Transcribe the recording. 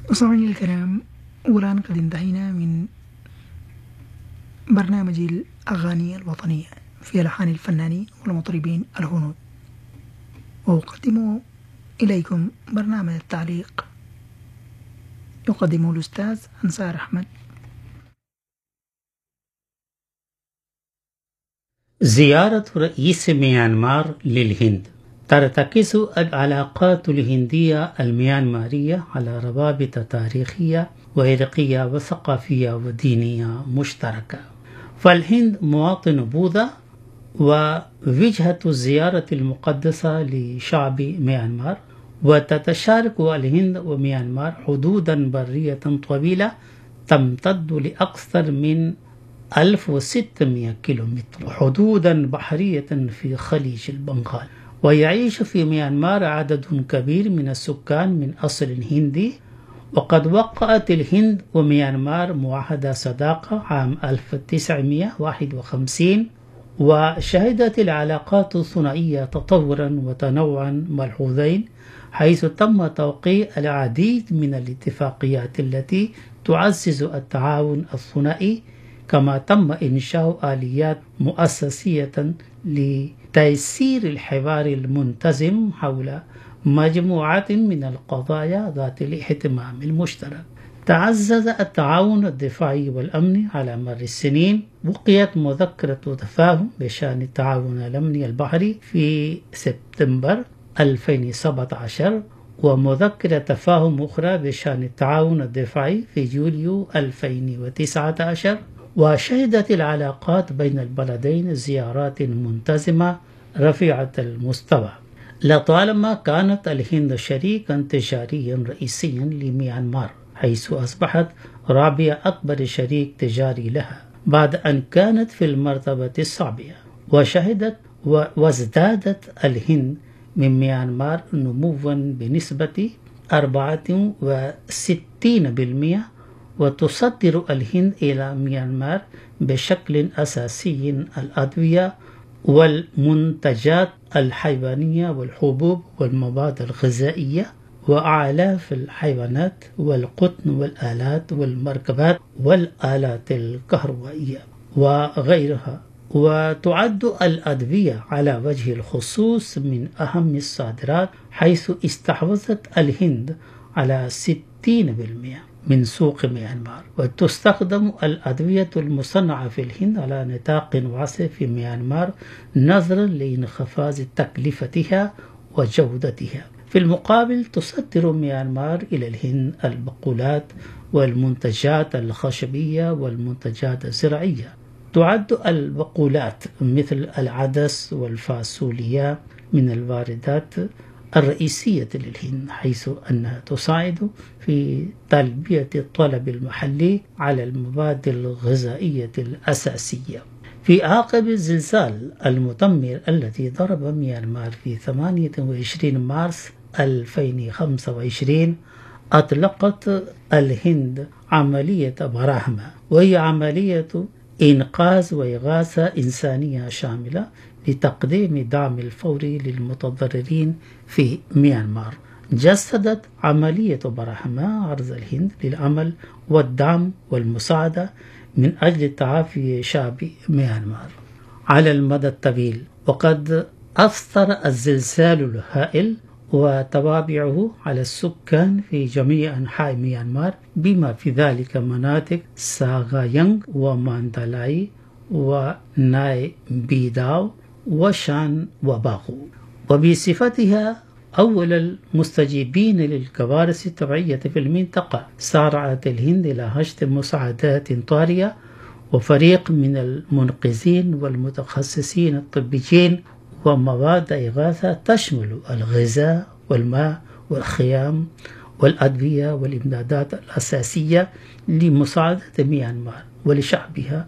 مستمعينا الكرام، والآن قد انتهينا من برنامج الأغاني الوطنية في ألحان الفنانين والمطربين الهنود، وأقدم إليكم برنامج التعليق يقدمه الأستاذ أنصار أحمد. زيارة رئيس ميانمار للهند. ترتكز العلاقات الهندية الميانمارية على روابط تاريخية وعرقية وثقافية ودينية مشتركة، فالهند مواطن بوذا ووجهة الزيارة المقدسة لشعب ميانمار، وتتشارك الهند وميانمار حدودا برية طويلة تمتد لأكثر من 1600 كيلومتر، وحدودا بحرية في خليج البنغال. ويعيش في ميانمار عدد كبير من السكان من أصل هندي، وقد وقعت الهند وميانمار معاهدة صداقة عام 1951، وشهدت العلاقات الثنائية تطورا وتنوعا ملحوظين، حيث تم توقيع العديد من الاتفاقيات التي تعزز التعاون الثنائي، كما تم إنشاء آليات مؤسسية لتيسير الحوار المنتظم حول مجموعة من القضايا ذات الاهتمام المشترك. تعزز التعاون الدفاعي والأمني على مر السنين. بقيت مذكرة تفاهم بشأن التعاون الأمني البحري في سبتمبر 2017، ومذكرة تفاهم أخرى بشأن التعاون الدفاعي في يوليو 2019. وشهدت العلاقات بين البلدين زيارات منتظمة رفيعة المستوى. لطالما كانت الهند شريكا تجاريا رئيسيا لميانمار، حيث أصبحت رابع أكبر شريك تجاري لها بعد أن كانت في المرتبة السابعة. وازدادت الهند من ميانمار نموا بنسبة 64%، وتصدر الهند إلى ميانمار بشكل أساسي الأدوية والمنتجات الحيوانية والحبوب والمواد الغذائية وأعلاف الحيوانات والقطن والآلات والمركبات والآلات الكهربائية وغيرها. وتعد الأدوية على وجه الخصوص من أهم الصادرات، حيث استحوذت الهند على 60% من سوق ميانمار. وتستخدم الأدوية المصنعة في الهند على نطاق واسع في ميانمار نظرا لانخفاض تكلفتها وجودتها. في المقابل تصدر ميانمار إلى الهند البقولات والمنتجات الخشبية والمنتجات الزراعية. تعد البقولات مثل العدس والفاصوليا من الواردات الرئيسية للهند، حيث أنها تساعد في تلبية الطلب المحلي على المواد الغذائية الأساسية. في عقب الزلزال المدمر الذي ضرب ميانمار في 28 مارس 2025، أطلقت الهند عملية براهما، وهي عملية إنقاذ وإغاثة إنسانية شاملة لتقديم دعم الفوري للمتضررين في ميانمار. جسدت عملية براهما عرض الهند للعمل والدعم والمساعدة من أجل تعافي شعب ميانمار على المدى الطويل. وقد أثر الزلزال الهائل وتوابعه على السكان في جميع أنحاء ميانمار، بما في ذلك مناطق ساغايانغ وماندالاي وناي بيداو وشان وباغو. وبصفتها أول المستجيبين للكوارث الطبيعية في المنطقة، سارعت الهند إلى حشد مساعدات طارئة وفريق من المنقذين والمتخصصين الطبيين ومواد إغاثة تشمل الغذاء والماء والخيام والأدوية والإمدادات الأساسية لمساعدة ميانمار ولشعبها